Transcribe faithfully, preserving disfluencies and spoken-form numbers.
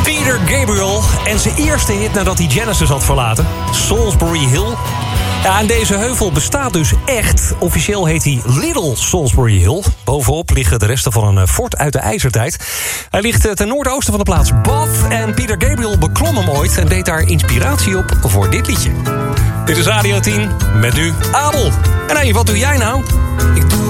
Peter Gabriel en zijn eerste hit nadat hij Genesis had verlaten. Salisbury Hill. Ja, en deze heuvel bestaat dus echt. Officieel heet hij Little Salisbury Hill. Bovenop liggen de resten van een fort uit de ijzertijd. Hij ligt ten noordoosten van de plaats Bath. En Peter Gabriel beklom hem ooit en deed daar inspiratie op voor dit liedje. Dit is Radio tien, met nu Abel. En hé, hey, wat doe jij nou? Ik doe